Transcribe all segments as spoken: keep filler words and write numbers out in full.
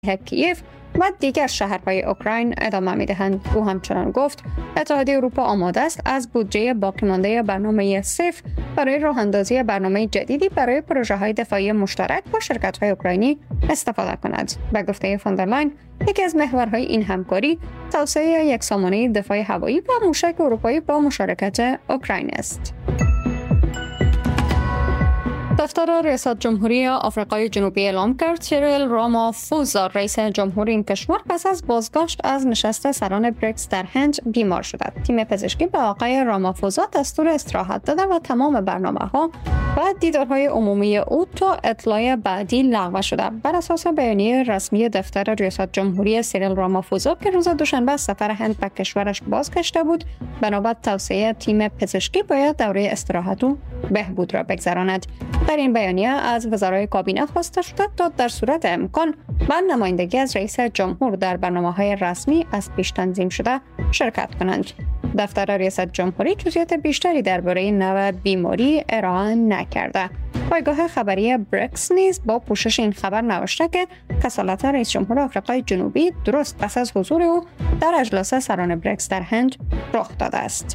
کیف و دیگر شهرهای اوکراین ادامه می‌دهند. او همچنان گفت اتحادیه اروپا آماده است از بودجه باقی مانده برنامه سیف برای راه اندازی برنامه جدیدی برای پروژه‌های دفاعی مشترک با شرکت‌های اوکراینی استفاده کند. به گفته فاندرلاین، یکی از محورهای این همکاری توسعه یکسامانه دفاع هوایی و موشک اروپایی با مشارکت اوکراین است. دفتر ریاست جمهوری آفریقای جنوبی اعلام کرد سیریل رامافوزا رئیس جمهور این کشور پس از بازگشت از نشست سران بریکس در هند بیمار شد. تیم پزشکی به آقای رامافوزا دستور استراحت داده و تمام برنامه‌ها و دیدارهای عمومی او تا اطلاع بعدی لغو شده. بر اساس بیانیه رسمی دفتر ریاست جمهوری سیریل رامافوزا که روز دوشنبه سفر هند به کشورش بازگشته بود، بنابر توصیه تیم پزشکی باید دوره استراحت و بهبود را بگذراند. در این بیانیه از وزرای کابینه خواسته شده تا در صورت امکان با نمایندگی از رئیس جمهور در برنامه‌های رسمی از پیش تنظیم شده شرکت کنند. دفتر ریاست جمهوری جزئیات بیشتری درباره نوع بیماری ارائه نکرده. پایگاه خبری بریکس نیز با پوشش این خبر نوشته که کسالت رئیس جمهور آفریقای جنوبی درست پس از حضور او در اجلاس سران بریکس در هند رخ داده است.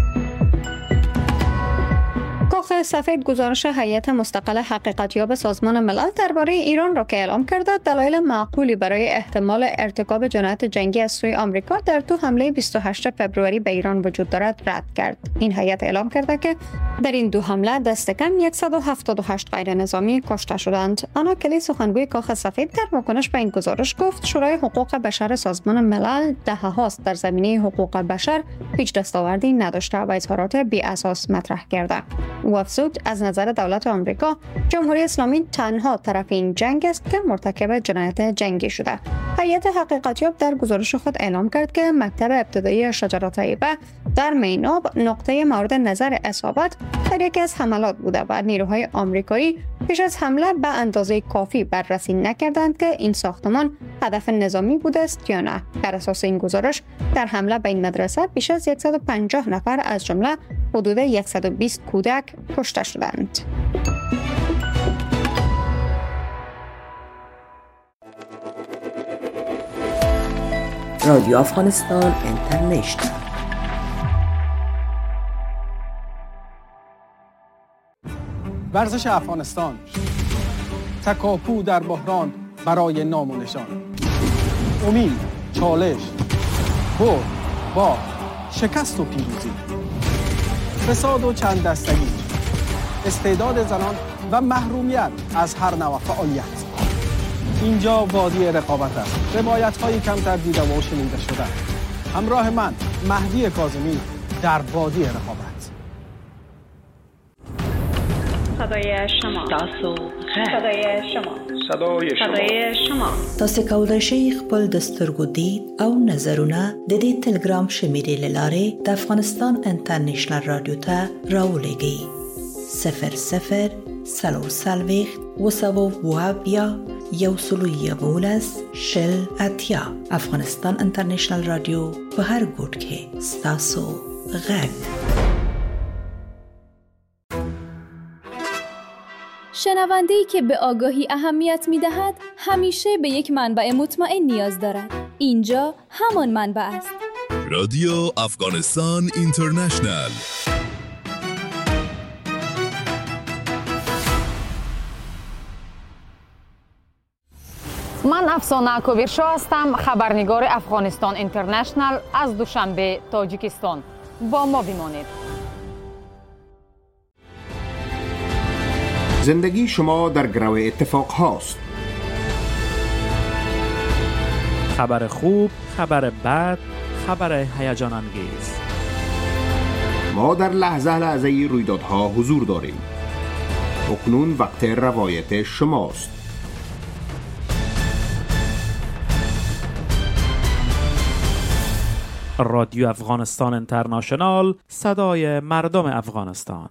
کاخ سفید گزارش هیئت مستقل حقیقتیاب سازمان ملل درباره ایران را که اعلام کرده دلایل معقولی برای احتمال ارتکاب جنایت جنگی از سوی آمریکا در دو حمله بیست و هشتم فوریه به ایران وجود دارد رد کرد. این هیئت اعلام کرده که در این دو حمله دست کم صد و هفتاد و هشت غیر نظامی کشته شدند. آنا کلی سخنگوی کاخ سفید در واکنش به این گزارش گفت شورای حقوق بشر سازمان ملل دهه‌هاست در زمینه حقوق بشر هیچ دستاوردی نداشته و اظهارات بی اساس مطرح کرده. او افزود از نظر دولت آمریکا جمهوری اسلامی تنها طرف این جنگ است که مرتکب جنایت جنگی شده. هیئت حقیقتیاب در گزارش خود اعلام کرد که مکتب ابتدایی شجره طیبه در میناب نقطه مورد نظر اصابت در یکی از حملات بوده و نیروهای آمریکایی پیش از حمله به اندازه کافی بررسی نکردند که این ساختمان هدف نظامی بوده است یا نه. بر اساس این گزارش در حمله به این مدرسه بیش از صد و پنجاه نفر از جمله حدود صد و بیست کودک کشته شدند. رادیو افغانستان اینترنشنال. ورزش افغانستان، تکاپو در بحران برای نام و نشان، امید، چالش، برد، باخت، شکست و پیروزی، فساد و چند دستگی، استعداد زنان و محرومیت از هر نوع فعالیت. اینجا وادی رقابت است. روایت‌های کمتر دیده و شنیده شده. همراه من مهدی کاظمی در وادی رقابت. صدای شما تاسو صدای شما صدای شما صدای شما تاسو کولای شئ خپل دستورګو دید او نظرونه د دې ټلګرام شمیرې لاره د افغانستان انټرنیشنل رادیو ته راولېږئ. صفر صفر سلور سلويخت وسبو وابیا یو سلو یولس شل اتیا. افغانستان انټرنیشنل رادیو په هر ګوټ کې ستاسو غږ. شنونده‌ای که به آگاهی اهمیت می‌دهد همیشه به یک منبع مطمئن نیاز دارد. اینجا همان منبع است. رادیو افغانستان اینترنشنل. من افسانه کوبیرشا هستم، خبرنگار افغانستان اینترنشنل از دوشنبه تاجیکستان. با ما بمانید. زندگی شما در گرو اتفاق هاست. خبر خوب، خبر بد، خبر هیجان انگیز. ما در لحظه لحظه رویدادها حضور داریم. اکنون وقت روایت شماست. رادیو افغانستان اینترنشنال، صدای مردم افغانستان.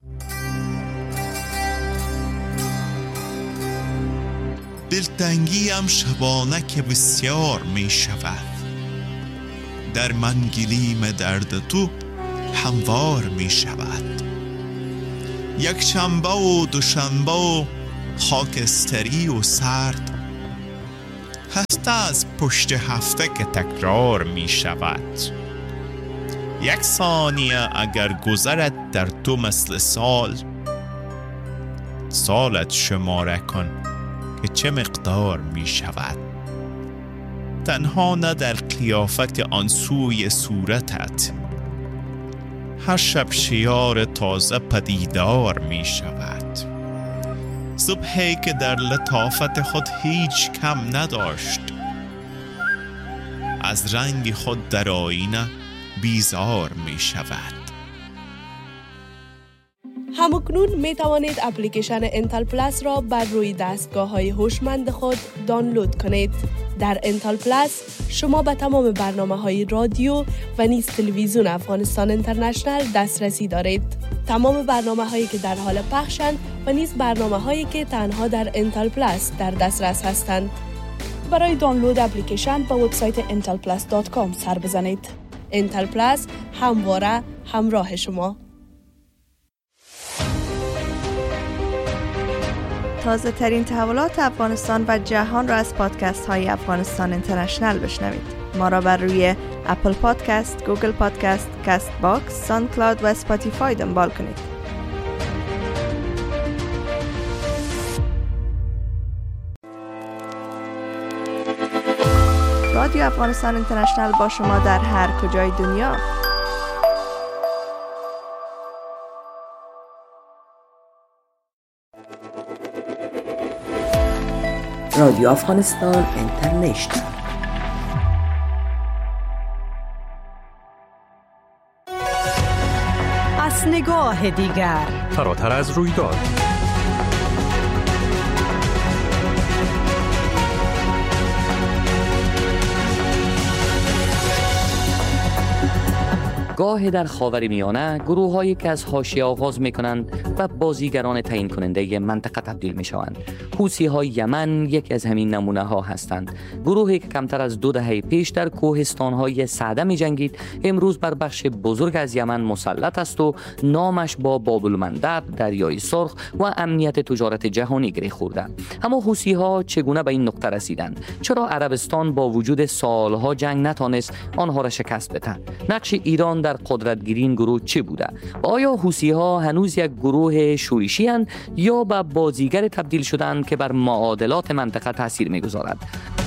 دلتنگیم شبانه که بسیار می شود، در من گلیم درد تو هموار می شود. یک شنبه و دوشنبه و خاکستری و سرد، هفته از پشت هفته که تکرار می شود. یک ثانیه اگر گذرد در تو مثل سال، سالت شماره کن که چه مقدار می شود. تنها نه در قیافت آن سوی صورتت، هر شب شیار تازه پدیدار می شود. صبحی که در لطافت خود هیچ کم نداشت، از رنگ خود در آینه بیزار می شود. همکنون می توانید اپلیکیشن انتل پلاس را بر روی دستگاه های هوشمند خود دانلود کنید. در انتل پلاس شما به تمام برنامه های رادیو و نیز تلویزیون افغانستان اینترنشنال دسترسی دارید. تمام برنامه هایی که در حال پخشند و نیز برنامه هایی که تنها در انتل پلاس در دسترس هستند. برای دانلود اپلیکیشن به وبسایت انتل پلاس دات کام سر بزنید. انتل پلاس همواره همراه شما. تازه ترین تحولات افغانستان و جهان را از پادکست های افغانستان اینترنشنال بشنوید. ما را بر روی اپل پادکست، گوگل پادکست، کست باکس، ساوند کلاود و اسپاتیفای دنبال کنید. رادیو افغانستان اینترنشنال با شما در هر کجای دنیا. رادیو افغانستان اینترنشنال. از نگاه دیگر، فراتر از رویداد، گاه در خاورمیانه گروه‌هایی که از حاشیه آغاز می‌کنند و بازیگران تعیین کننده منطقه تبدیل می‌شوند. حوثی‌های یمن یکی از همین نمونه‌ها هستند. گروهی که کمتر از دو دهه پیش در کوهستان‌های سعده می‌جنگید، امروز بر بخش بزرگ از یمن مسلط است و نامش با باب‌المندب، دریای سرخ و امنیت تجارت جهانی گره خورده. اما حوثی‌ها چگونه به این نقطه رسیدند؟ چرا عربستان با وجود سالها جنگ نتانست آنها را شکست بدهد؟ نقش ایران در قدرتگیری این گروه چه بوده؟ آیا حوثی‌ها هنوز یک گروه شورشی اند یا به بازیگر تبدیل شدند که بر معادلات منطقه تاثیر می‌گذارد؟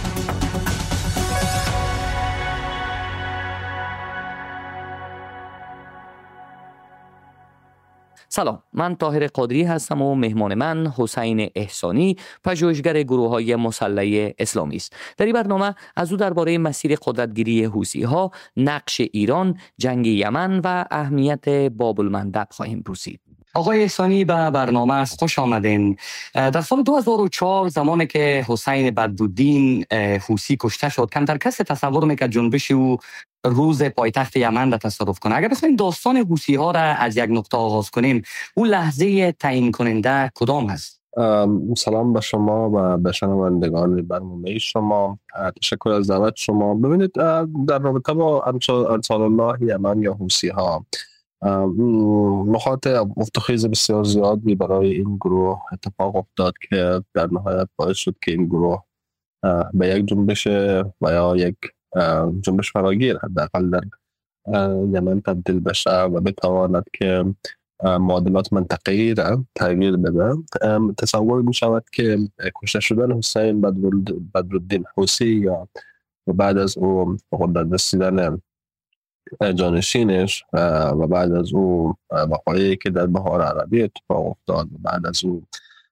سلام، من طاهر قادری هستم و مهمان من حسین احسانی، پژوهشگر گروه‌های مسلح اسلامی است. در این برنامه از او درباره مسیر قدرتگیری حوثی‌ها، نقش ایران، جنگ یمن و اهمیت باب‌المندب خواهیم پرسید. آقای احسانی به برنامه از خوش آمدین. در سال دو هزار و چهار زمانی که حسین بدرالدین حوثی کشته شد، کمتر کسی تصور میکرد جنبش او روز پایتخت یمن را تصادف کنه. اگر بخوایم داستان حوثی ها را از یک نقطه آغاز کنیم، اون لحظه تعیین کننده کدام است؟ سلام به شما و به شنوندگان برنامه شما. تشکر از دعوت شما. ببینید، در رابطه با انصار الله یمن یا حوثی ها، نقاط مفتخیز بسیار زیادی برای این گروه اتفاق افتاد که در نهایت باعث شد که این گروه به یک جنبش و یا یک جنبش فراگیر حداقل در یمن تبدیل بشه و بتواند که معادلات منطقه‌ای را تغییر بده. تصور می شود که کشته شدن حسین بدرالدین حوثی یا بعد از او قدرت رسیدن جانشینش و بعد از او وقایعی که در بهار عربی اتفاق افتاد و بعد از او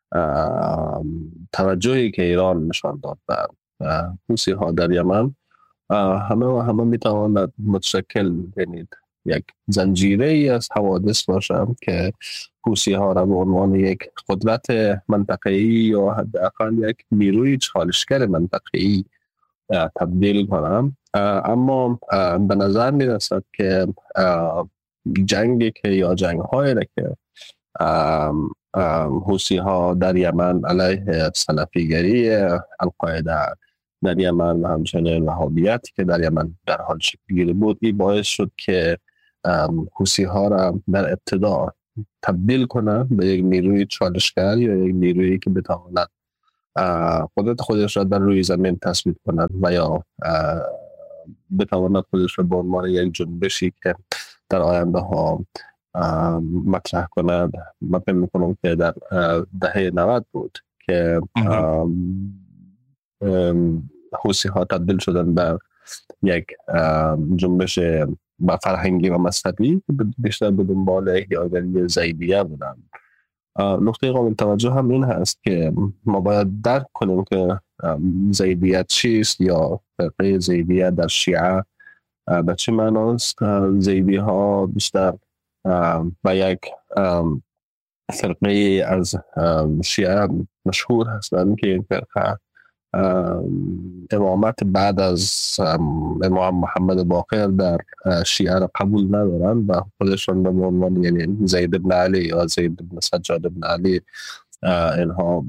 توجهی که ایران نشان داد به حوثی ها در یمن، همه و همه میتواند متشکل بینید یک زنجیره ای از حوادث باشه که حوثی ها را به عنوان یک قدرت منطقه‌ای یا حداقل یک نیروی چالشگر منطقه‌ای تبدیل کنم. اما به نظر می رسد که جنگی که یا جنگ هایی را که حوثی ها در یمن علیه سلفیگری القاعده در یمن و همچنین وهابیتی که در یمن در حال شکل گیری بود، این باعث شد که حوثی ها را در ابتدا تبدیل کنه به یک نیروی چالشگر یا یک نیرویی که بتواند قدرت خودش را در روی زمین تثبیت کند و یا بتواند خودش را به عنوان یک جنبشی که در آینده ها مطرح کند. من فکر میکنم که در دهه نود بود که حوثی ها تبدیل شدن به یک جنبش با فرهنگی و مذهبی بیشتر به دنبال احیاگری زیدیه بودن. نقطه قابل توجه هم این هست که ما باید درک کنیم که زیدیت چیست یا فرقه زیدیه در شیعه به چه معناست. زیدی ها بیشتر و یک فرقه از شیعه مشهور هستند که این فرقه امامت بعد از امام محمد باقر در شیعه را قبول ندارن و خودشون به عنوان یعنی زید بن علی یا زید بن سجاد بن علی اینها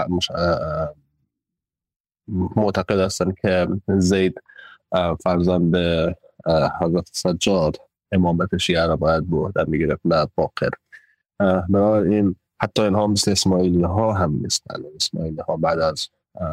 معتقد هستند که زید فرزند حضرت سجاد امامت شیعه را باید به عهده میگرفت نه باقر. بنابراین حتی اینها مثل اسماعیلی ها هم نیستن. اسماعیلی ها بعد از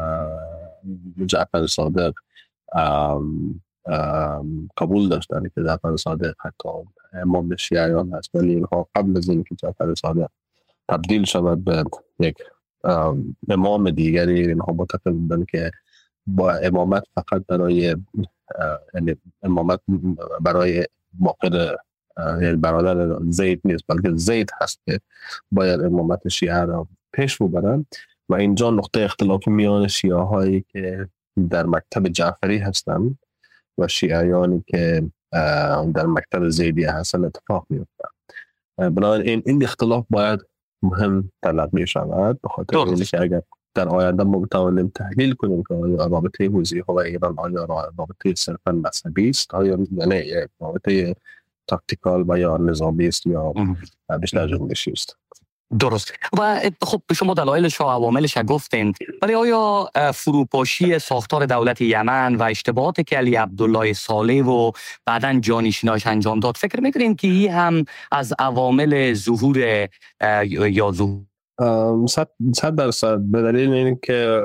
جعفر صادق ام ام قبول داشتن که جعفر صادق حتی امام شیعیان هست، ولی اینها قبل از اینکه جعفر صادق تبدیل شود به یک امام دیگری اینها معتقد بودن که با امامت فقط برای یعنی امامت برای باقر یعنی برادر زید نیست، بلکه زید هست که باید امامت شیعه را پیش ببرن. و اینجا نقطه اختلاف میان شیعه هایی که در مکتب جعفری هستند و شیعیانی که در مکتب زیدیه هستند اتفاق میفته. بنابراین این اختلاف باید مهم طلب می شود، به خاطر اینکه اگر در آینده ما بتوانیم تحلیل کنیم که آیا رابطه حوثی ها و ایران آیا رابطه صرفا مذهبی است، آیا یعنی رابطه تاکتیکال و یا نظامی است یا بیشتر جنبشی است. درست. و خب شما دلایلش و عواملش گفتین، ولی آیا فروپاشی ساختار دولت یمن و اشتباهاتی که علی عبدالله صالح و بعداً جانشیناش انجام داد فکر میکنین که این هم از عوامل ظهور یا ظهور صد درصد به دلیل این که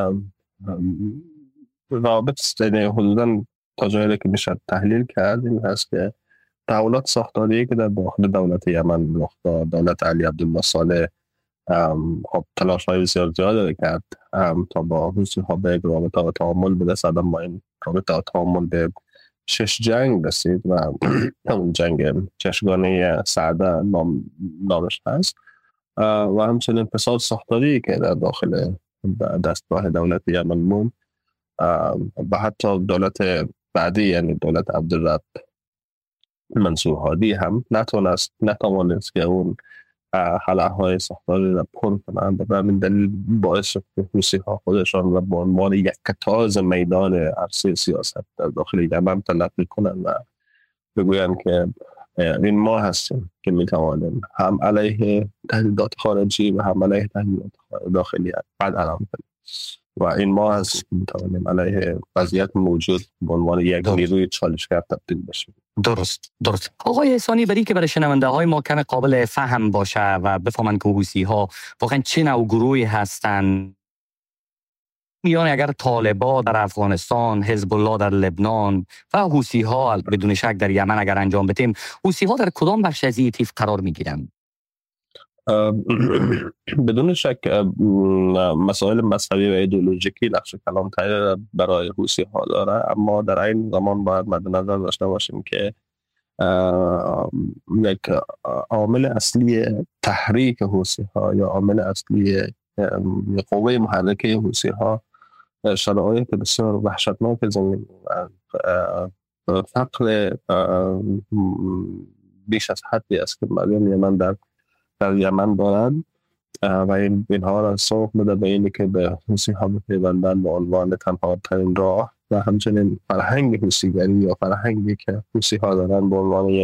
رابط حدوداً تا جایی که میشه تحلیل کرد این هست که تحولات ساختاری که در داخل دولت یمن رخ داد، دولت علی عبدالله صالح خب تلاش‌های بسیار زیادی کرد تا با حوثی ها به رابطه و تعامل برسد، اما این رابطه و تعامل به شش جنگ رسید و همون جنگ چشگانه سعده نام نامش هست و همچنین فساد ساختاری که در داخل دستگاه دولت یمن موند و حتی دولت بعدی یعنی دولت عبدالرب منصور هادی هم نتونست نتوانست که اون خلاهای ساختاری را پر کنند و همین دلیل باعث شد که حوثی ها خودشان را به عنوان یک کتاز میدان عرصه سیاست در داخل یمن تلقی کنند و بگویند که این ما هستیم که میتوانیم هم علیه تهدیدات خارجی و هم علیه تهدیدات داخلی قد علم کنیم و این ما هستیم که میتوانیم علیه وضعیت موجود به عنوان یک نیروی چالشگر تبدیل بشیم. درست درست. آقای احسانی، برای که برای شنونده های ما کم قابل فهم باشه و بفهمن که حوثی ها واقعا چه نوع گروهی هستن، میان اگر طالبان در افغانستان، حزب الله در لبنان و حوثی ها بدون شک در یمن اگر انجام بدیم، حوثی ها در کدام بخش از این طیف قرار میگیرن؟ بدون شک مسائل مذهبی و ایدئولوژیکی نقش کلانتری برای حوثی ها داره، اما در این زمان باید مد نظر داشته باشیم که یک عامل اصلی تحریک حوثی ها یا عامل اصلی قوه محرکه حوثی ها شرایط بسیار وحشتناک زمین و فقر بیش از حدی است که مردم یمن در در یمن دارند و این اینها را سوق میده به اینی که به حوثی ها بپیوندند به عنوان تنها ترین راه و همچنین فرهنگ حوثیگری یا فرهنگی که حوثی ها دارند به عنوان یک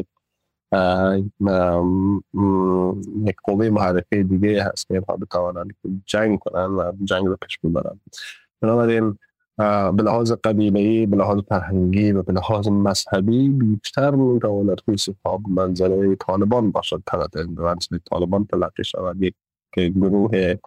یک قوه محرکه دیگه هست که اینها بتوانند جنگ کنند و جنگ رو پیش ببرند. بنابراین به لحاظ قبیله‌ای، به لحاظ فرهنگی و به لحاظ مذهبی بیشتر میتواند حوثی ها به منزله طالبان باشد، تحت منزله طالبان تلقی شود، یک گروه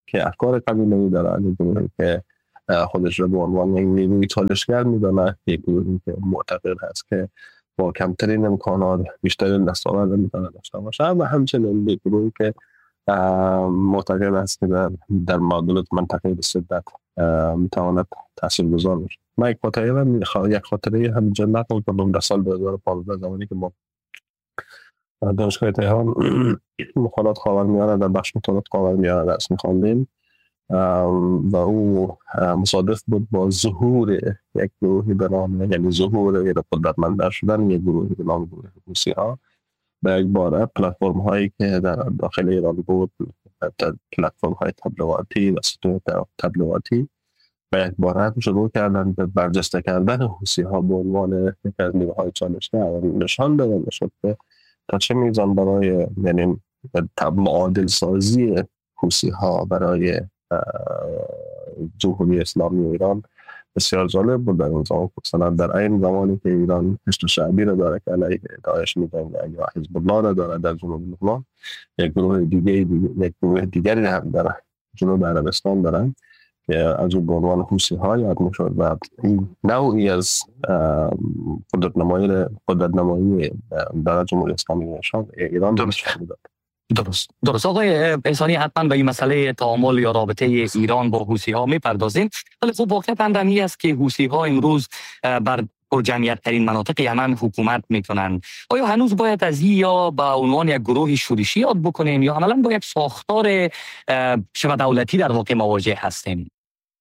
که افکار قبیله‌ای دارن، یک گروهی که خودش را به عنوان یک نیروی چالشگر می‌دونه، یک گروهی که معتقد هست که با کمترین امکانات بیشترین دستاورد می‌تونه داشته باشه، و همچنین یک گروهی که معتقد است که در, در معادلات منطقه بسیدت میتواند تاثیرگذار باشه. من یک خاطره هم یک خاطره هم جنت کنم در سال دو هزار و پانزده زمانی که ما دانشگاه تهران مخالات خاورمیانه در بخش مطالعات خاورمیانه درس می‌خواندیم و او مصادف بود با ظهور یک گروهی به نام، یعنی ظهور یک قدرتمند شدن یک گروهی به نام گروه حوثی‌ها به یک باره پلتفرم هایی که در داخل ایران بود، پلتفرم های تبلیغاتی و سطوح تبلیغاتی، و یک باره شروع کردن به برجسته کردن حوثی‌ها به عنوان یک از نیروهای چالشگر، نشان دادن شد که تا چه میزان برای یعنی معادل سازی حوثی‌ها برای جمهوری اسلامی ایران بسیار جالب بود در اون زمان. مثلا در این زمانی که ایران حشد شعبی را داره که علیه داعش می‌جنگه یا حزب الله را داره در جنوب لبنان، یک گروه دیگه یک گروه دیگری هم در جنوب عربستان دارن که از اون به عنوان حوثی‌ها یاد می‌شد و این نوعی از قدرت نمایی قدرت نمایی در جمهوری اسلامی ایران درست بود. درست درست آقای احسانی، حتما به این مسئله تعامل یا رابطه ایران با حوثی‌ها میپردازیم، ولی خب واقعیت اندمی است که حوثی‌ها امروز بر پرجمعیت ترین مناطق یمن حکومت میکنند. آیا هنوز باید از این یا به عنوان یک گروه شورشی یاد بکنیم یا عملا با یک ساختار شبه دولتی در واقع مواجه هستیم؟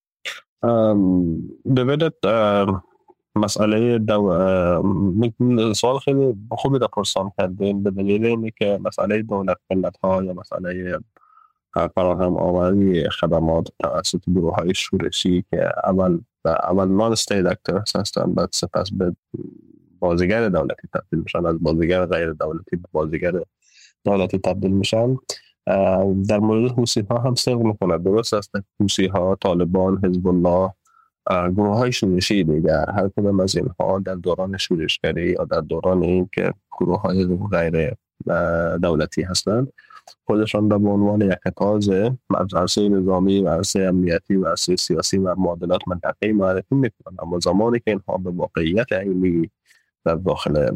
ببینید مسئله دو... سوال خیلی خوبی در پرسان کردین، به دلیل اینه که مسئله دولت ملت ها یا مسئله فراهم آوری خدمات توسط گروه های شورشی که اول اول نان استیت اکترز هستن، بعد سپس به بازیگر دولتی تبدیل میشن، از بازیگر غیر دولتی به بازیگر دولتی تبدیل میشن. در مورد حوثی ها هم صدق میکنه. درست است حوثی ها، طالبان، حزب الله، گروه های شورشی دیگر، هر کدام از اینها در دوران شورشگری یا در دوران این که گروه های غیر دولتی هستند خودشان را به عنوان یک کتاز عرصه نظامی و عرصه امنیتی و عرصه سیاسی و معادلات منطقه‌ای معرفی میکنند. اما زمانی که اینها به واقعیت عینی در داخل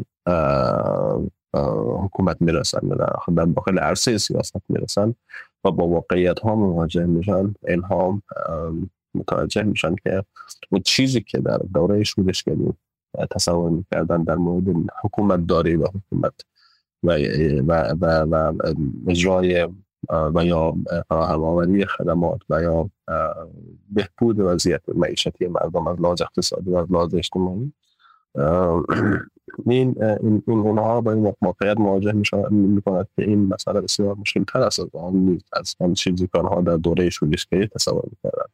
حکومت میرسند، در داخل عرصه سیاست میرسند و با واقعیت ها مواجه میشن، اینها متوجه میشن که اون چیزی که در دوره شورشگری تصور میکردن در مورد حکومت داری و حکومت و و و, و اجرای و یا فراهم‌آوری خدمات و یا بهبود وضعیت معیشتی مردم از لحاظ اقتصادی و از لحاظ اجتماعی، این این اونها با این واقعیت مواجه می‌کنند که این مسئله بسیار مشکل‌تر است از آن از آن چیزی که آنها در دوره شورشگری تصور می‌کردند.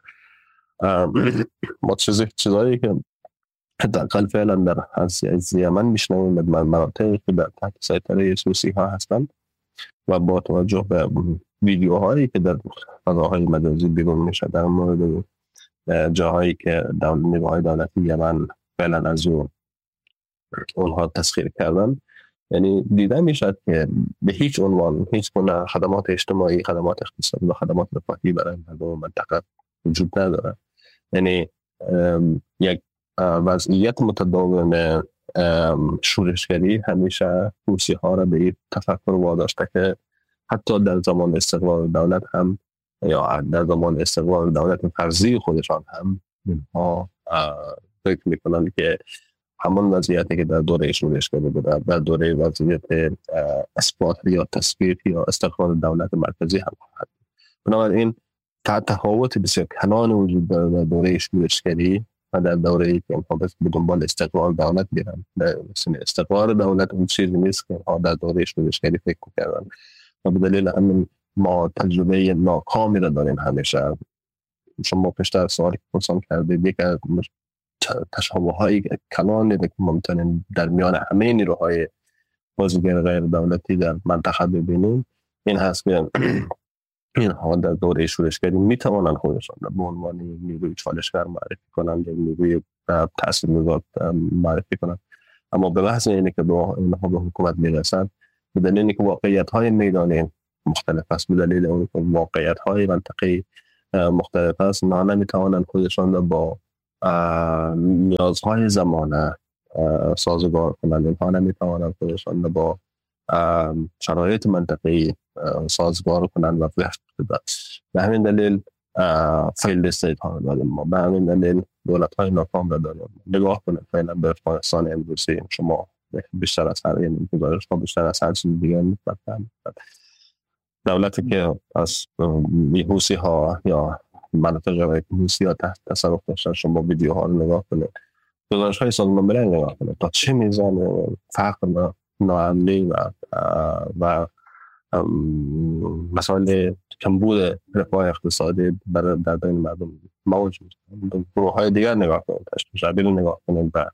ما چیزی چیزایی که حداقل فعلا در از یمن میشنویم در مناطقی که در تحت سیطره حوثی‌ها هستند و با توجه به ویدیوهایی که در فضاهای مجازی بیرون میشه در مورد جاهایی که نیروهای دولتی یمن فعلا از اون اونها تسخیر کردن، یعنی دیده میشد که به هیچ عنوان هیچ گونه خدمات اجتماعی، خدمات اقتصادی و خدمات رفاهی برای مردم منطقه وجود نداره. یعنی یک وضعیت متداول شورشگری همیشه حوثی‌ها را به این تفکر واداشته که حتی در زمان استقلال دولت هم یا در زمان استقلال دولت فرضی خودشان هم اینها فکر میکنند که همون وضعیتی که در دوره شورشگری بوده در دوره وضعیت اثبات یا تثبیت یا استقلال دولت مرکزی هم هست. بنابراین تفاوت بسیار کلان وجود داره در دوره شورشگری و در دوره ای که اینها به دنبال استقلال دولت میرن. استقلال دولت اون چیزی نیست که اینها در دوره شورشگری فکر کردن و به دلیل همین ما تجربه ناکامی را داریم. همیشه شما پیشتر سوالی که پرسان کردید، یک از تشابه‌های کلانی که ممکنه در میان همه نیروهای بازیگر غیر دولتی در منطقه ببینیم این هست که اینها در دوره شورشگری میتوانند خودشان را به عنوان نیروی چالشگر معرفی کنند یا نیروی تاثیرگذار معرفی کنند، اما به بحث اینه که با اینها به حکومت میرسند به دلیل اینکه واقعیت‌های میدانی مختلف است، به دلیل اون که واقعیت‌های منطقه‌ای مختلف است، نه نمیتوانند خودشان را با نیازهای زمانه سازگار کنند، اینها نمیتوانند خودشان را با شرایط منطقه‌ای سازگار کنند و وفق بدهند. به همین دلیل فیلد استیت ها داریم ما، به همین دلیل دولت های ناکام را داریم. نگاه کنید فعلا به افغانستان امروزی، شما بیشتر از هر یعنی گزارش ها بیشتر از هر چیز دیگه می‌فهمید دولتی که از حوثی ها یا مناطق حوثی ها تحت تصرف داشتن، شما ویدیوها رو نگاه کنید، گزارش های سازمان ملل نگاه کنید تا چه میزان فقر، ناامنی و و مسائل کمبود رفاه اقتصادی در در بین مردم موجود. گروه های دیگر نگاه کنید، تشکیل نگاه کنید و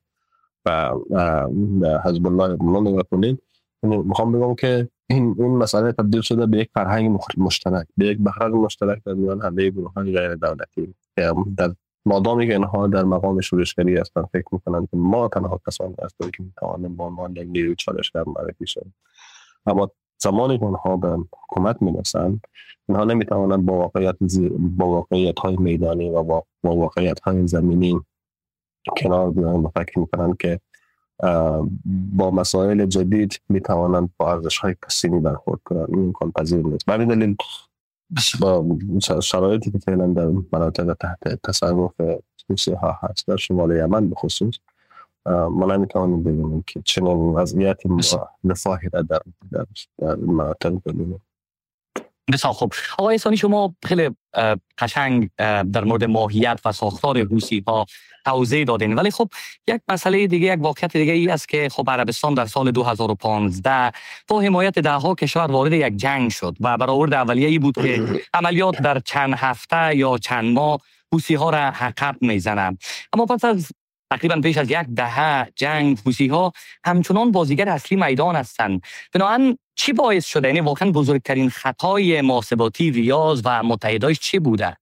و حزب الله لبنان نگاه کنید. میخوام بگم که این این مسئله تبدیل شده به یک فرهنگ مشترک، به یک بحران مشترک در میان همه گروه های غیر دولتی. در مادامی که اینها در مقام شورشگری هستند، فکر میکنند که ما تنها کسانی هستیم که میتوانیم با عنوان یک نیروی چالشگر معرفی شویم. اما زمانی که آنها به حکومت میرسند، اینها نمیتوانند با واقعیت با واقعیت های میدانی و با واقعیت های زمینی کنار بیایند و فکر میکنند که با مسائل جدید میتوانند با ارزش های کسینی برخورد کنند. این امکان پذیر نیست. به همین دلیل با شرایطی که فعلا در مناطق تحت تصرف حوثی ها هست، در شمال یمن به خصوص، ما نمیتوانیم ببینیم که چنین وضعیتی رفاهی را در در در مناطق ببینیم. بسیار خوب. آقای احسانی، شما خیلی قشنگ در مورد ماهیت و ساختار حوثی ها توضیح دادین، ولی خب یک مسئله دیگه، یک واقعیت دیگه ای است که خب عربستان در سال دو هزار و پانزده با حمایت ده ها کشور وارد یک جنگ شد و برآورد اولیه‌ای بود که عملیات در چند هفته یا چند ماه حوثی ها را عقب میزنند. اما پس از تقریبا پیش از یک دهه جنگ، حوثی ها همچنان بازیگر اصلی میدان هستند. بنابراین چی باعث شده؟ یعنی واقعا بزرگترین خطای محاسباتی ریاض و متحدایش چی بوده؟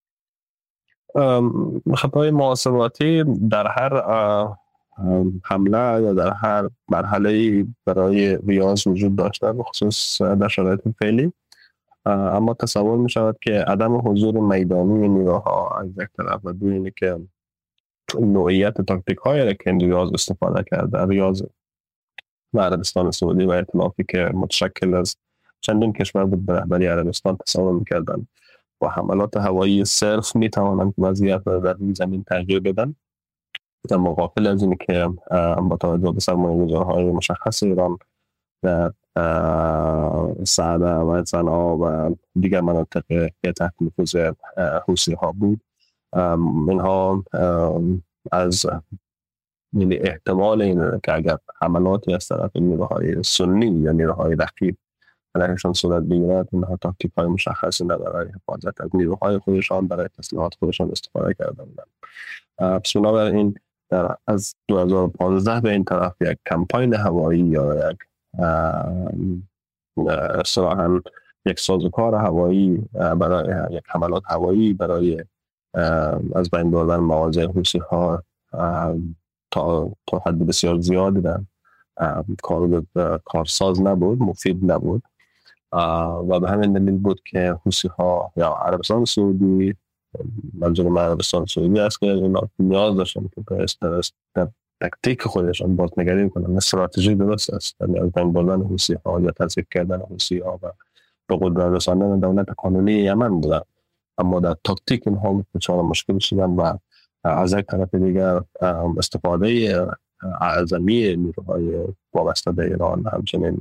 خطای محاسباتی در هر حمله یا در هر مرحله برای ریاض وجود داشته، بخصوص در شرایط فعلی. اما تصور می شود که عدم حضور میدانی نیروها از یک طرف و دو اینه که نوعیت تاکتیک های که ریاض استفاده کرده، ریاض و عربستان سعودی و ائتلافی که متشکل از چندین کشور بود به رهبری عربستان تصور می‌کردند با حملات هوایی صرف می‌توانند وضعیت را در زمین تغییر بدن، در مقابل از این که با توجه به سرمایه‌گذارهای مشخص ایران در سعده و صنعا و دیگر مناطق که تحت نفوذ حوثی ها بود، اینها از یعنی احتمال این که اگر حملاتی از طرف نیروهای سنی یا نیروهای رقیب علیهشان صورت بگیرد، اینها تاکتیک های مشخصی برای حفاظت از نیروهای خودشان، برای تسلیحات خودشان استفاده کردن. پس بنابراین در از دو هزار و پانزده به این طرف یک کمپاین هوایی یا یک اصطلاحاً یک سازوکار هوایی برای یک حملات هوایی برای از بین بردن مواضع حوثی ها تا تا حد بسیار زیادی در کار کارساز نبود، مفید نبود و به همین دلیل بود که حوثی ها یا عربستان سعودی، منظور من عربستان سعودی است، که اینا نیاز داشتن که در تکتیک خودشان بازنگری کنن. استراتژی درست است، یعنی از بین بردن حوثی ها یا تضعیف کردن حوثی ها و به قدرت رساندن دولت قانونی یمن بودن، اما در تاکتیک اینها دچار مشکل شدن و از یک طرف دیگر استفاده اعظمی نیروهای وابسته به ایران، همچنین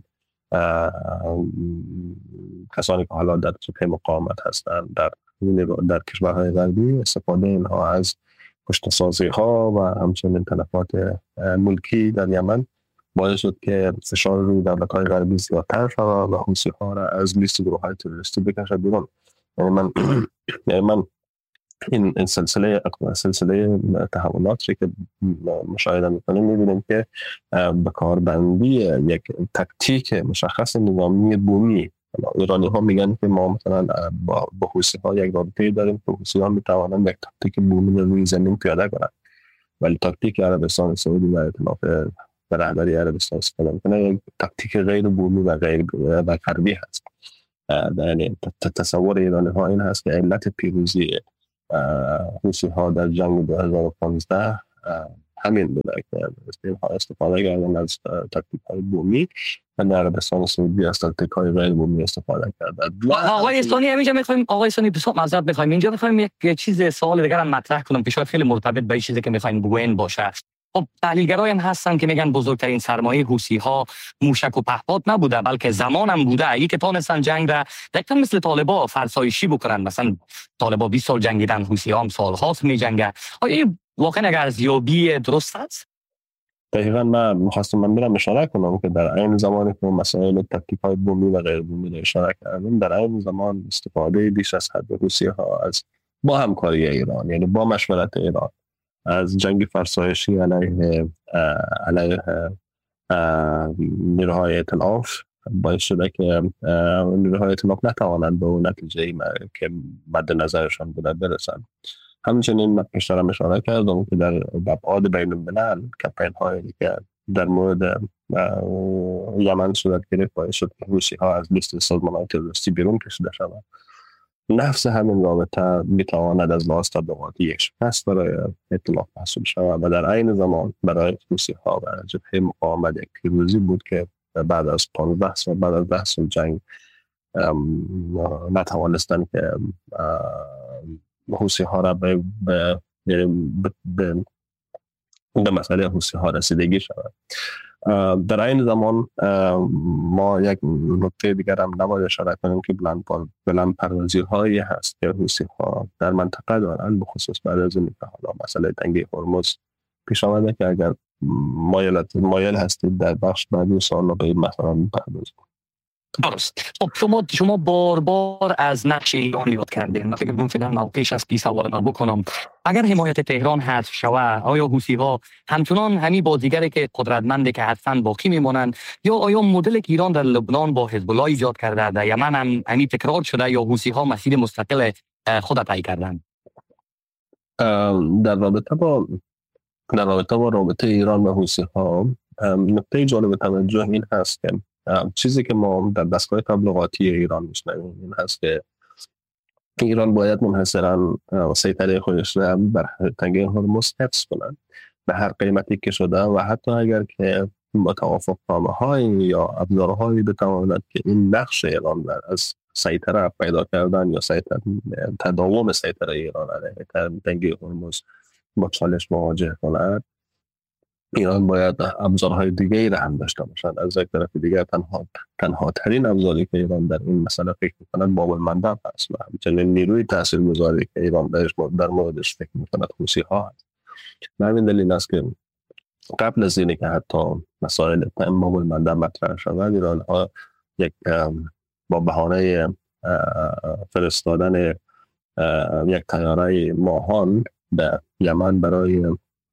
کسانی که حالا در جبهه مقاومت هستند در در کشورهای غربی، استفاده اینها از کشته‌سازی ها و همچنین تلفات ملکی در یمن باعث شد که فشار روی دولت‌های غربی زیادتر شود و حوثی ها را از لیست گروه‌های تروریستی بکشد بیرون. یعنی من یعنی من این این سلسله سلسله تحولاتی که مشاهده می‌کنیم می‌بینیم که به کاربندی یک تکتیک مشخص نظامی بومی، ایرانی ها میگن که ما مثلا با با حوثی ها یک رابطه داریم که حوثی ها میتوانند یک تاکتیک بومی رو روی زمین پیاده کنند، ولی تاکتیک عربستان سعودی و ائتلاف به رهبری عربستان استفاده میکنه یک تاکتیک غیر بومی و غیر و غربی هست. یعنی تصور ایرانی ها این هست که علت پیروزی حوثی ها در جنگ دو هزار و پانزده همین بوده که استفاده کردن از تاکتیک های بومی و در عربستان سعودی از تاکتیک های غیر بومی استفاده کردن. آقای اسلانی همینجا میخوایم آقای اسلانی بسیار معذرت میخوایم اینجا میخوایم یک چیز سوال دیگر هم مطرح کنم که شاید خیلی مرتبط به این چیزی که میخوایم بگوین باشه. خب تحلیلگرای هم هستن که میگن بزرگترین سرمایه حوثی ها موشک و پهپاد نبوده بلکه زمان هم بوده. ای که تونستن جنگ را دقیقاً مثل طالبا فرسایشی بکنن، مثلا طالبا بیست سال جنگیدن، حوثی ها هم سالهاست میجنگن. آیا واقعا اگر ارزیابی درست است؟ دقیقاً من می‌خواستم من برم اشاره کنم که در این زمانی که مسائل تاکتیک های بومی و غیر بومی را اشاره کردیم، در این زمان استفاده بیش از حد حوثی ها از با همکاری ایران، یعنی با مشورت ایران، از جنگ فرسایشی علیه علیه نیروهای ائتلاف باعث شده که نیروهای ائتلاف نتوانند به اون نتیجه که مد نظرشان بوده برسند. همچنین من پیشترم اشاره کردم که در ابعاد بین الملل کمپین هایی که در مورد یمن صورت گرفت باعث شد که حوثی ها از لیست سازمان‌های تروریستی بیرون کشیده شوند. نفس همین رابطه میتواند از لحاظ تبلیغاتی یک شکست برای ائتلاف محسوب شود و در عین زمان برای حوثی ها و جبهه مقاومت یک پیروزی بود که بعد از پانزده سال بعد از ده سال جنگ نتوانستند که حوثی ها را به به به به مسئله حوثی ها رسیدگی شود. در این زمان ما یک نکته دیگر هم نباید اشاره کنیم که بلند بلند پروازی‌هایی هست که حوثی ها در منطقه دارند، به خصوص بعد از این که حالا مسئله تنگه هرمز پیش آمده که اگر مایل مایل هستید در بخش بعدی سال به این مسئله بپردازید. درست. خب شما شما بار بار از نقش ایران یاد کردین. من فکر می‌کنم پیش از کی سوال من بکنم. اگر حمایت تهران حذف شود، آیا حوثی‌ها همچنان همین بازیگری که قدرتمنده که حتما باقی میمونند، یا آیا مدل که ایران در لبنان با حزب الله ایجاد کرده در یمن هم همین تکرار شده یا حوثی‌ها مسیر مستقل خود طی کردند؟ در رابطه با در رابطه با رابطه ایران و حوثی‌ها نکته جالب توجه این هست که چیزی که ما در دستگاه تبلیغاتی ایران میشنویم این هست که ایران باید منحصراً سیطره خودش را بر تنگه هرمز حفظ کنند به هر قیمتی که شده و حتی اگر که با توافقنامه‌های یا ابزارهایی بتواند که این نقش ایران از سیطره پیدا کردن یا سیطره تداوم سیطره ایران علیه تنگه هرمز با چالش مواجه کند، ایران باید ابزارهای دیگری را هم داشته باشد. از یک طرف دیگر تنها تنها ترین ابزاری که ایران در این مسئله فکر می‌کند باب المندب است و همچنین نیروی تاثیرگذاری که ایران درش در موردش فکر می‌کند حوثی‌ها است. به همین دلیل است که قبل از اینکه حتی مسائل باب المندب مطرح شود، ایران ها یک با بهانه فرستادن یک طیاره ماهان به یمن برای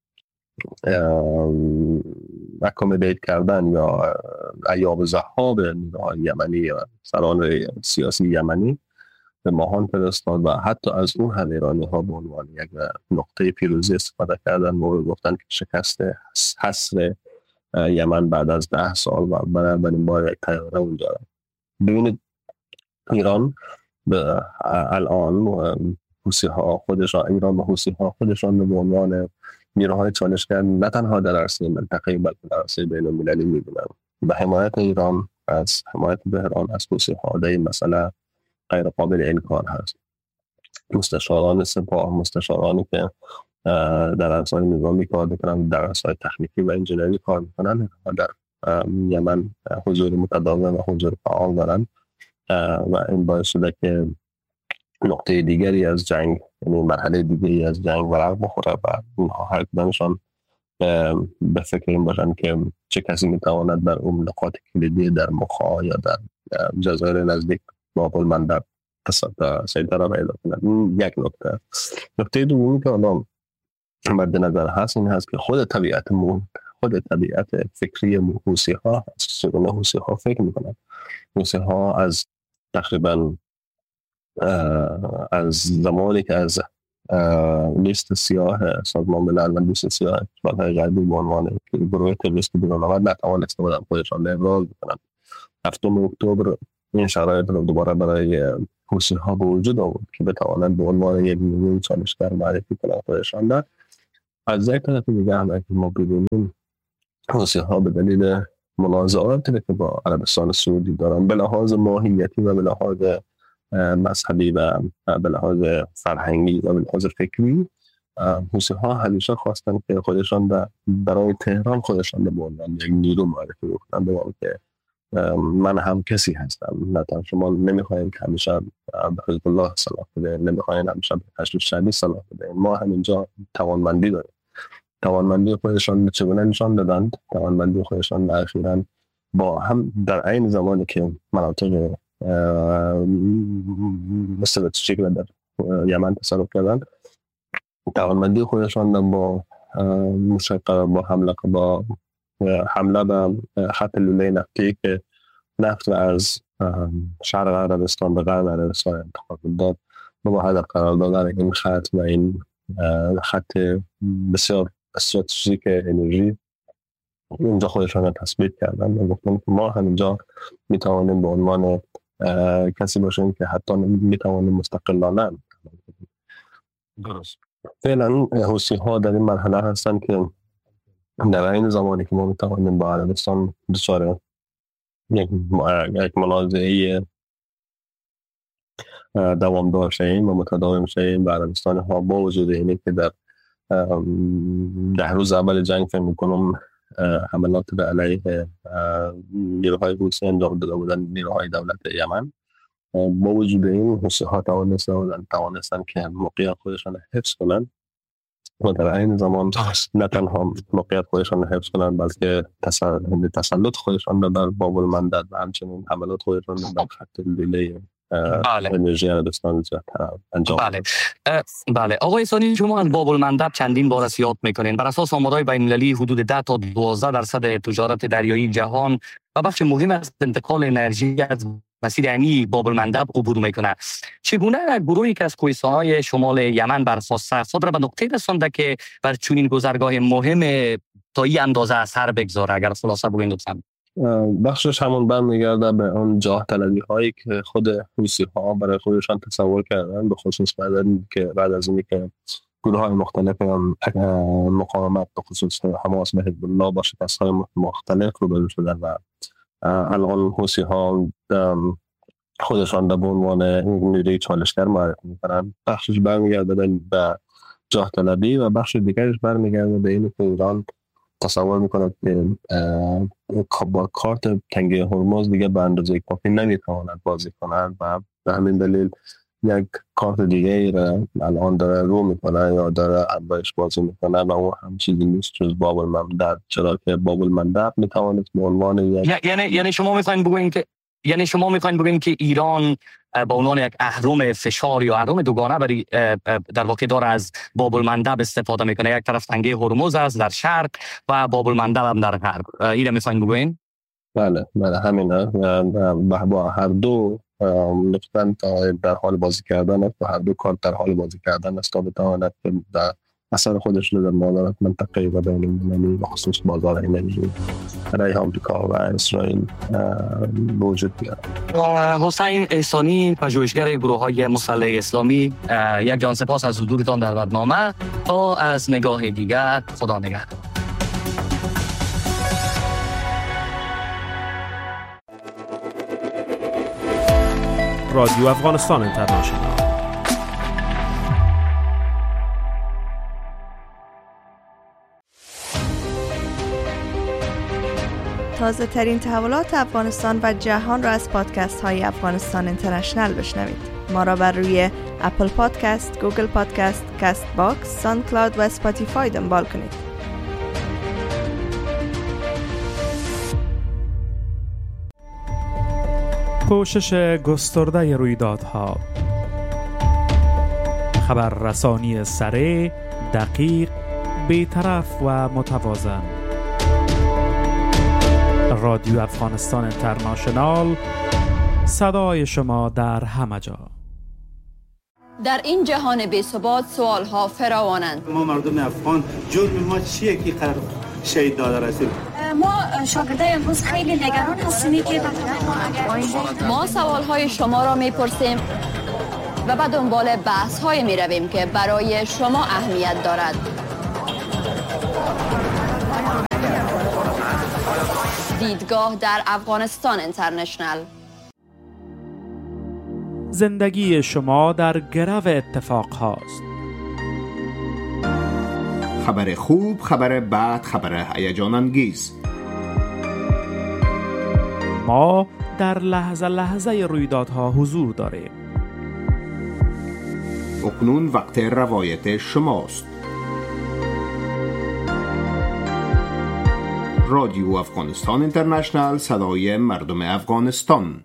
اکامدیت کردن یا ایاب ضحاب نیروهای یمنی و سران سیاسی یمنی به ماهان فرستاد و حتی از اون هم ایرانی ها به عنوان یک نقطه پیروزی استفاده کردن. موقع گفتن که شکست حصر یمن بعد از ده سال و برای اولین بار یک طیاره اونجا. ببینید ایران به الان حوثی‌ها خودشان ایران و حوثی‌ها خودشان به عنوان نیروهای چالشگر نه تنها در عرصه منطقه‌ای بلکه در عرصه بین‌المللی می‌بینند. به حمایت ایران از حمایت تهران از حوثی‌ها در این مسئله غیر قابل انکار هست. مستشاران سپاه، مستشارانی که در عرصه‌های نظامی کار می‌کنند، در عرصه‌های تکنیکی و انجینری کار می‌کنند، در یمن حضور متداوم و حضور فعال دارند و این باعث شده که نقطه دیگری از جنگ، یعنی مرحله دیگری از جنگ ورق بخوره و اونها هر کدامشان به فکر این باشن که چه کسی میتواند در اون نقاط کلیدی در مخا یا در جزایر نزدیک باب المندب سیطره پیدا کنند. این یک نکته. نکته دومی که الان مد نظر هست این هست که خود طبیعتمون خود طبیعت فکری حوثی‌ها هست. چگونه حوثی‌ها فکر میکنند؟ حوثی‌ها از تقریباً از زمانی که از لیست سیاه سازمان ملل و لیست سیاه کشورهای غربی به عنوان گروه تروریستی بیرون آمد نتوانسته بودند خودشان را ابراز بکنند. هفتم اکتبر این شرایط رو دوباره برای حوثی ها به وجود آورد که بتوانند به عنوان یک نیروی چالشگر معرفی کنند خودشان را. از یک طرف دیگه هم اگه ما ببینیم حوثی ها به دلیل منازعاتی که با عربستان سعودی دارن به لحاظ ماهیتی و به لحاظ مذهبی و به لحاظ فرهنگی و به لحاظ فکری، حوثی ها همیشه خواستن که خودشان برای تهران خودشان به عنوان یک نیرو معرفی بکنن، به معنی که من هم کسی هستم. نه تنها شما نمیخواین که همیشه به حزب الله صلاح بده، نمیخواین همیشه به حشد شعبی صلاح بده. ما همینجا توانمندی داریم. توانمندی خودشان چگونه نشان دادند؟ توانمندی خودشان اخیراً با هم در عین زمانی که مناطق استراتژیک در یمن تصرف کردند، توانمندی خودشان با مشقه با حمله با حمله به خط لوله نفتی که نفت از شرق عربستان به غرب عربستان انتقال داد و با هدف قرار دادن این خط و این خط بسیار استراتژیک انرژی اینجا خودشان را تثبیت کردن و گفتن که ما همینجا میتوانیم به عنوان کسی باشیم که حتی میتوانیم مستقلانه. درست. فعلا حوثی ها در این مرحله هستن که در این زمانی که ما میتوانیم با عربستان دچار یک یک منازعه دوامدار شویم و متداوم شویم با عربستان ها، با وجود اینه که در ده روز اول جنگ فکر میکنم حملات به علیه نیروهای حوثی انجام داده بودن نیروهای دولت یمن. با وجود این حوثی ها توانستن توانستن که موقعیت خودشان حفظ کنند و در این زمان نه تنها موقعیت خودشان حفظ کنند بلکه تسلط خودشان را بر باب المندب و همچنین حملات خودشان را بر خط لوله انرژی عربستان انجام. بله بله آقای احسانی، شما از باب المندب چندین بار یاد میکنین. بر اساس آمارهای بین‌المللی حدود ده تا دوازده درصد تجارت دریایی جهان و بخش مهم از انتقال انرژی از مسیر امنی باب المندب عبور میکنه. چگونه گروهی که از کوهستان‌های شمال یمن برخواسته خود را به نقطه رسانده که بر چنین گذرگاه مهم تا این اندازه اثر بگذاره؟ اگر خلاصه بگویید لطفاً. بخشش همون برمیگرده به اون جاه طلبی هایی که خود حوثی ها برای خودشان تصور کردن، به خصوص بعد از که بعد از اینکه که گروه های مختلف مقاومت به خصوص حماس و حزب الله با شکست های مختلف روبرو شدن و الان حوثی ها خودشان به عنوان نیروی چالشگر معرفی میکنن. بخشش برمیگرده به جاه طلبی و بخش دیگرش برمیگرده به این که ایران تصور میکنه که با کارت تنگه هرمز دیگه به اندازه کافی نمیتواند بازی کنند و به همین دلیل یک کارت دیگه ای را الان داره رو میکنه یا داره باش بازی میکنه و اون هم چیزی نیست جز باب المندب، چرا که باب المندب میتواند به عنوان یک یعنی یعنی شما میخواین بگوین که یعنی شما میخواین بگوین که ایران به عنوان یک اهرم فشار یا اهرم دوگانه برای در واقع داره از باب المندب استفاده میکنه. یک طرف تنگه هرمز است در شرق و باب المندب هم در غرب. اینو میخواین بگوین؟ بله بله همینه. با هر دو نقطه در حال بازی کردن است و هر دو کار در حال بازی کردن است تا بتواند در اثر خودش رو در مدارات منطقه‌ای و بین‌المللی و خصوص بازار انرژی برای آمریکا و اسرائیل وجود بیارد. حسین احسانی، پژوهشگر گروه‌های مسلح اسلامی، یک جان سپاس از حضورتان در برنامه. تا از نگاه دیگر، خدا نگهدار. رادیو افغانستان اینترنشنال. تازه ترین تحولات افغانستان و جهان را از پادکست های افغانستان اینترنشنل بشنوید. ما را بر روی اپل پادکست، گوگل پادکست، کست باکس، ساند کلاود و اسپاتیفای دنبال کنید. پوشش گسترده رویدادها، خبررسانی سریع، دقیق، بی‌طرف و متوازن. رادیو افغانستان اینترنشنال، صدای شما در همه جا. در این جهان بی‌ثبات سوالها فراوانند. ما مردم افغان جرم ما چیه که قرار شهید داده رسول؟ ما شاگردای امروز خیلی نگران هستیم که ما سوالهای شما را میپرسیم و بعد دنبال بحث های می رویم که برای شما اهمیت دارد. دیدگاه در افغانستان اینترنشنل. زندگی شما در گرو اتفاق هاست. خبر خوب، خبر بد، خبر هیجان انگیز. ما در لحظه لحظه رویدادها حضور داریم. اکنون وقت روایت شماست. رادیو افغانستان اینترنشنل، صدای مردم افغانستان.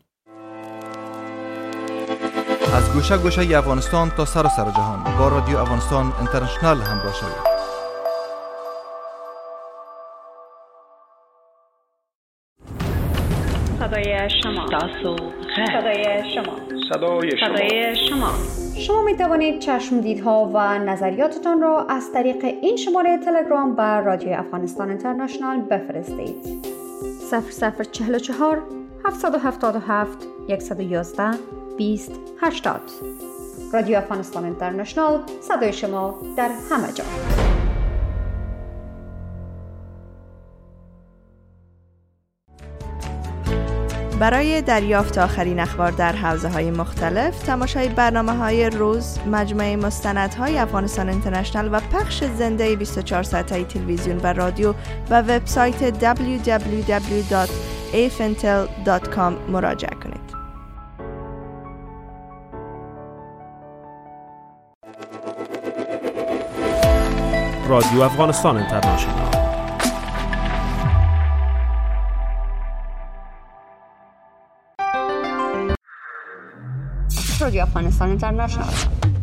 از گوشه گوشه افغانستان تا سر سر جهان با رادیو افغانستان اینترنشنل همراه شوید. صدای شما. صدای شما. صدای شما. صدای شما. شما می توانید چشم دیدها و نظریاتتان را از طریق این شماره تلگرام بر رادیو افغانستان اینترنشنل بفرستید. صفر صفر چهل و چهار هفتصد و هفتاد و هفت صد و یازده بیست هشتاد. رادیو افغانستان اینترنشنل، صدای شما در همه جا. برای دریافت آخرین اخبار در حوزه‌های مختلف، تماشای برنامه‌های روز، مجموعه مستندهای افغانستان اینترنشنل و پخش زنده بیست و چهار ساعته تلویزیون و رادیو و وبسایت دبلیو دبلیو دبلیو دات ای اف انتل دات کام مراجعه کنید. رادیو افغانستان اینترنشنل. رادیو افغانستان اینترنشنل.